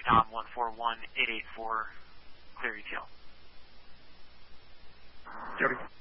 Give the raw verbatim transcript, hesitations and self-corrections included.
Tom one four one eight eight four, clear E T L. Jody.